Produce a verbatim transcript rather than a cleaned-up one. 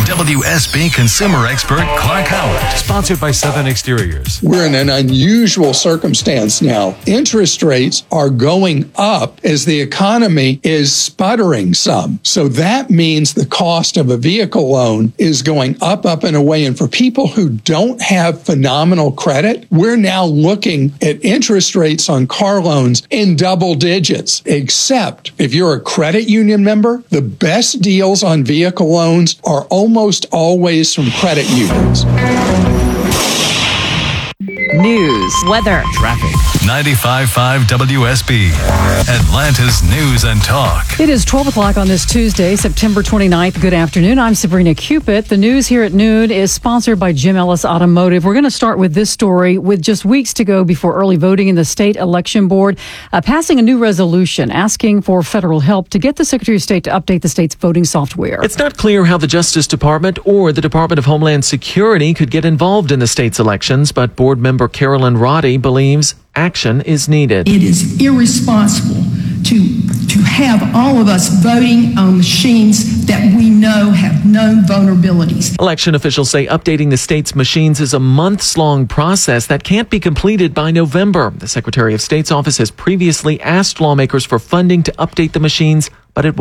W S B consumer expert Clark Howard. Sponsored by Southern Exteriors. We're in an unusual circumstance now. Interest rates are going up as the economy is sputtering some. So that means the cost of a vehicle loan is going up, up, and away. And for people who don't have phenomenal credit, we're now looking at interest rates on car loans in double digits. Except if you're a credit union member, the best deals on vehicle loans are almost always from credit unions. News, weather, Traffic. ninety-five point five W S B, Atlanta's News and Talk. It is twelve o'clock on this Tuesday, September twenty-ninth. Good afternoon. I'm Sabrina Cupid. The news here at noon is sponsored by Jim Ellis Automotive. We're going to start with this story. With just weeks to go before early voting in the state election board, uh, passing a new resolution asking for federal help to get the Secretary of State to update the state's voting software. It's not clear how the Justice Department or the Department of Homeland Security could get involved in the state's elections, but board member Carolyn Roddy believes action is needed. It is irresponsible to to have all of us voting on machines that we know have known vulnerabilities. Election officials say updating the state's machines is a months-long process that can't be completed by November. The Secretary of State's office has previously asked lawmakers for funding to update the machines, but it